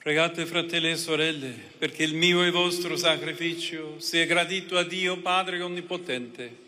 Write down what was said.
Pregate, fratelli e sorelle, perché il mio e il vostro sacrificio sia gradito a Dio Padre Onnipotente.